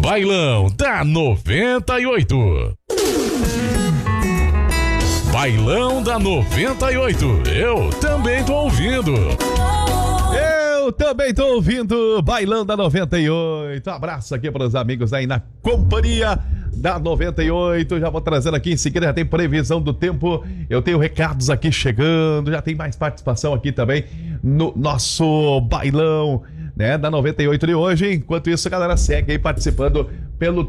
Bailão da 98. Bailão da 98. Eu também tô ouvindo. Eu também tô ouvindo Bailão da 98. Um abraço aqui para os amigos aí na companhia da 98. Já vou trazendo aqui em seguida, já tem previsão do tempo. Eu tenho recados aqui chegando. Já tem mais participação aqui também no nosso bailão, né, da 98 de hoje. Enquanto isso, a galera segue aí participando pelo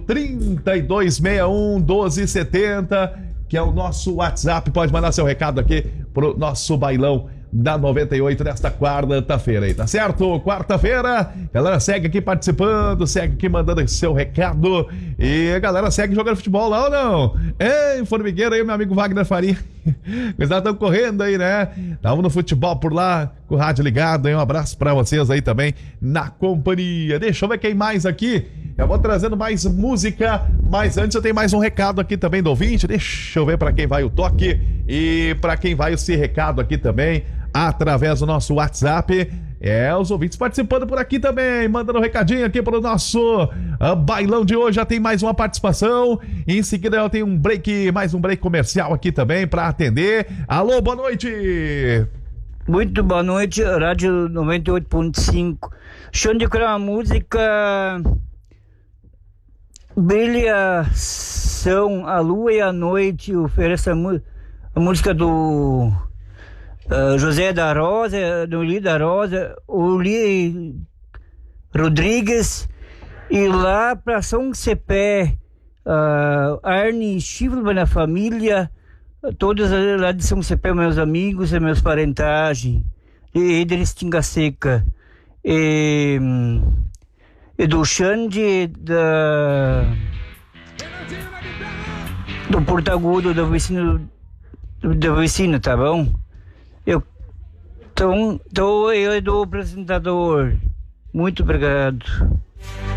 3261-1270, que é o nosso WhatsApp. Pode mandar seu recado aqui pro nosso bailão da 98 nesta quarta-feira aí, tá certo? Quarta-feira, galera segue aqui participando, segue aqui mandando seu recado, e a galera segue jogando futebol lá ou não? Ei, formigueiro aí, meu amigo Wagner Faria. Eles estão correndo aí, né? Estavam no futebol por lá, com o rádio ligado aí. Um abraço pra vocês aí também na companhia. Deixa eu ver quem mais aqui. Eu vou trazendo mais música, mas antes eu tenho mais um recado aqui também do ouvinte. Deixa eu ver pra quem vai o toque e pra quem vai esse recado aqui também através do nosso WhatsApp. Os ouvintes participando por aqui também, mandando um recadinho aqui pro nosso bailão de hoje. Já tem mais uma participação. Em seguida eu tenho mais um break comercial aqui também pra atender. Alô, boa noite. Muito boa noite, Rádio 98.5. Deixa eu decorar uma música. Brilhação, a lua e a noite. Oferece a música do José da Rosa, do Uli da Rosa, Uli Rodrigues, e lá para São Cepé, Arne Chifre na família, todos lá de São Cepé, meus amigos e meus parentagens, e Edris Tinga Seca, e do Xande do Porto Agudo, do vecino, tá bom? Eu do apresentador. Muito obrigado.